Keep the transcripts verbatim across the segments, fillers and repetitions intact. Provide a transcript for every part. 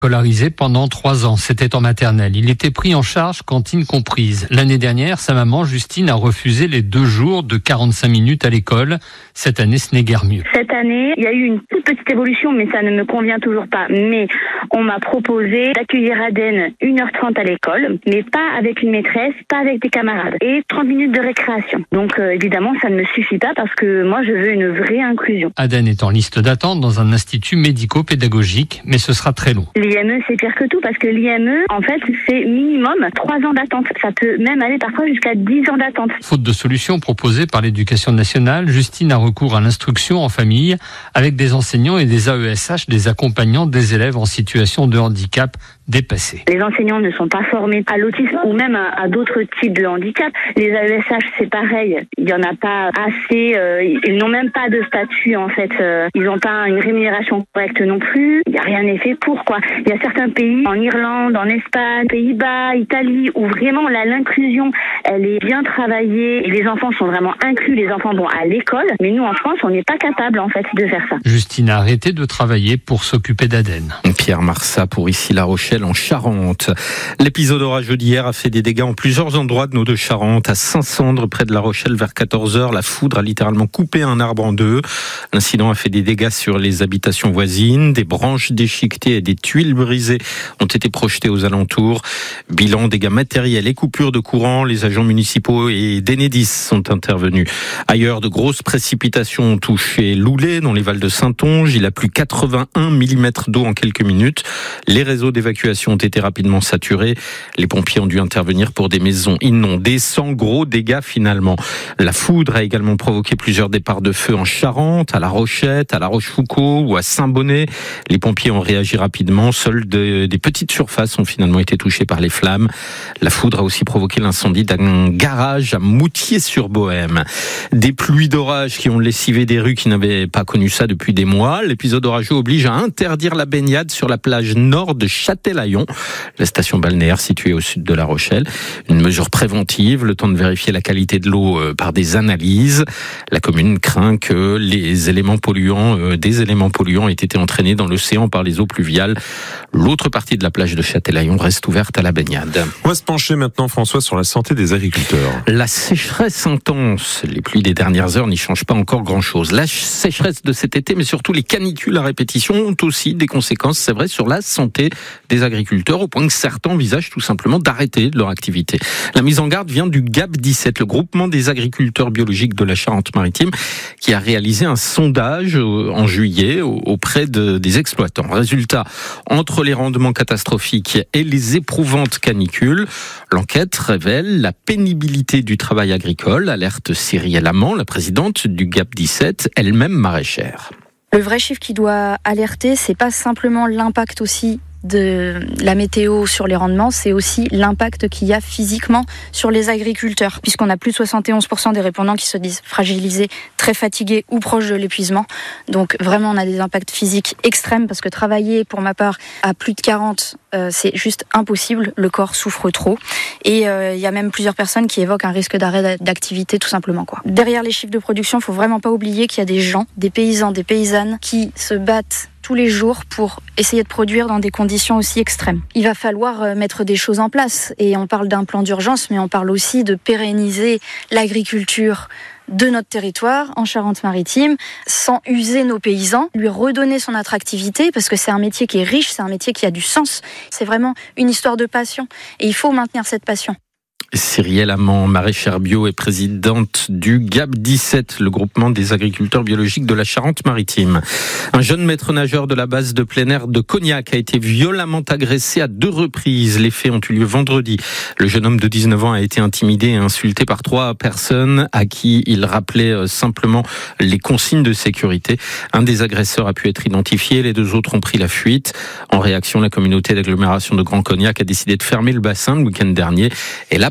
Scolarisé pendant trois ans, c'était en maternelle. Il était pris en charge, cantine comprise. L'année dernière, sa maman, Justine, a refusé les deux jours de quarante-cinq minutes à l'école. Cette année, ce n'est guère mieux. Cette année, il y a eu une toute petite évolution, mais ça ne me convient toujours pas. Mais on m'a proposé d'accueillir Aden une heure trente à l'école, mais pas avec une maîtresse, pas avec des camarades, et trente minutes de récréation. Donc euh, évidemment, ça ne me suffit pas parce que moi, je veux une vraie inclusion. Aden est en liste d'attente dans un institut médico-pédagogique, mais ce sera très long. L'I M E, c'est pire que tout parce que l'I M E, en fait, c'est minimum trois ans d'attente. Ça peut même aller parfois jusqu'à dix ans d'attente. Faute de solution proposée par l'Éducation nationale, Justine a recours à l'instruction en famille avec des enseignants et des A E S H, des accompagnants des élèves en situation de handicap dépassés. Les enseignants ne sont pas formés à l'autisme ou même à, à d'autres types de handicap. Les A E S H, c'est pareil. Il n'y en a pas assez. Euh, ils n'ont même pas de statut, en fait. Euh, ils n'ont pas une rémunération correcte non plus. Il n'y a rien n'est fait pour, quoi. Il y a certains pays, en Irlande, en Espagne, Pays-Bas, Italie, où vraiment là, l'inclusion, elle est bien travaillée et les enfants sont vraiment inclus, les enfants vont à l'école. Mais nous, en France, on n'est pas capable, en fait, de faire ça. Justine a arrêté de travailler pour s'occuper d'Aden. Pierre Marsat pour ici La Rochelle en Charente. L'épisode orageux d'hier a fait des dégâts en plusieurs endroits de nos deux Charentes. À Saint-Sandre, près de La Rochelle, vers quatorze heures, la foudre a littéralement coupé un arbre en deux. L'incident a fait des dégâts sur les habitations voisines. Des branches déchiquetées et des tuiles brisées ont été projetées aux alentours. Bilan, dégâts matériels et coupures de courant. Les agents municipaux et d'Enedis sont intervenus. Ailleurs, de grosses précipitations ont touché Loulé, dans les Vals de Saintonge. Il a plu quatre-vingt-un millimètres d'eau en quelques minutes. Les réseaux d'évacuation ont été rapidement saturés. Les pompiers ont dû intervenir pour des maisons inondées, sans gros dégâts finalement. La foudre a également provoqué plusieurs départs de feu en Charente, à La Rochette, à La Rochefoucauld ou à Saint-Bonnet. Les pompiers ont réagi rapidement. Seules de, des petites surfaces ont finalement été touchées par les flammes. La foudre a aussi provoqué l'incendie d'un garage à Moutier-sur-Bohème. Des pluies d'orage qui ont lessivé des rues qui n'avaient pas connu ça depuis des mois. L'épisode orageux oblige à interdire la baignade sur la plage nord de Châtelaillon, la station balnéaire située au sud de La Rochelle. Une mesure préventive, le temps de vérifier la qualité de l'eau par des analyses. La commune craint que les éléments polluants, euh, des éléments polluants aient été entraînés dans l'océan par les eaux pluviales. L'autre partie de la plage de Châtelaillon reste ouverte à la baignade. On va se pencher maintenant, François, sur la santé des agriculteurs. La sécheresse intense, les pluies des dernières heures n'y changent pas encore grand-chose. La sécheresse de cet été, mais surtout les canicules à répétition, ont aussi des conséquences, c'est vrai, sur la santé des agriculteurs, au point que certains envisagent tout simplement d'arrêter leur activité. La mise en garde vient du G A B dix-sept, le groupement des agriculteurs biologiques de la Charente-Maritime, qui a réalisé un sondage en juillet auprès de, des exploitants. Résultat, entre les rendements catastrophiques et les éprouvantes canicules, l'enquête révèle la pénibilité du travail agricole, alerte Cyrielle Amand, la présidente du G A B dix-sept, elle-même maraîchère. Le vrai chiffre qui doit alerter, c'est pas simplement l'impact aussi de la météo sur les rendements, c'est aussi l'impact qu'il y a physiquement sur les agriculteurs, puisqu'on a plus de soixante et onze pour cent des répondants qui se disent fragilisés, très fatigués ou proches de l'épuisement. Donc vraiment, on a des impacts physiques extrêmes, parce que travailler, pour ma part, à plus de quarante, euh, c'est juste impossible. Le corps souffre trop. Et il euh, y a même plusieurs personnes qui évoquent un risque d'arrêt d'activité, tout simplement, quoi. Derrière les chiffres de production, il faut vraiment pas oublier qu'il y a des gens, des paysans, des paysannes qui se battent tous les jours pour essayer de produire dans des conditions aussi extrêmes. Il va falloir mettre des choses en place, et on parle d'un plan d'urgence, mais on parle aussi de pérenniser l'agriculture de notre territoire en Charente-Maritime sans user nos paysans, lui redonner son attractivité, parce que c'est un métier qui est riche, c'est un métier qui a du sens, c'est vraiment une histoire de passion, et il faut maintenir cette passion. Cyrielle Amand, maraîchère bio et présidente du G A B dix-sept, le groupement des agriculteurs biologiques de la Charente-Maritime. Un jeune maître nageur de la base de plein air de Cognac a été violemment agressé à deux reprises. Les faits ont eu lieu vendredi. Le jeune homme de dix-neuf ans a été intimidé et insulté par trois personnes à qui il rappelait simplement les consignes de sécurité. Un des agresseurs a pu être identifié, les deux autres ont pris la fuite. En réaction, la communauté d'agglomération de Grand Cognac a décidé de fermer le bassin le week-end dernier, et la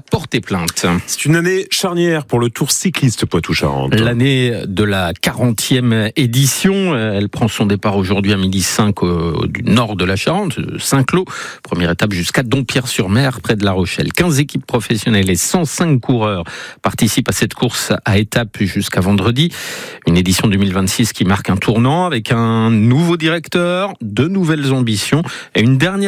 porté plainte. C'est une année charnière pour le Tour cycliste Poitou-Charentes. L'année de la quarantième édition, elle prend son départ aujourd'hui à midi cinq au, du nord de la Charente, Saint-Cloud. Première étape jusqu'à Dompierre-sur-Mer, près de La Rochelle. quinze équipes professionnelles et cent cinq coureurs participent à cette course à étapes jusqu'à vendredi. Une édition deux mille vingt-six qui marque un tournant avec un nouveau directeur, de nouvelles ambitions et une dernière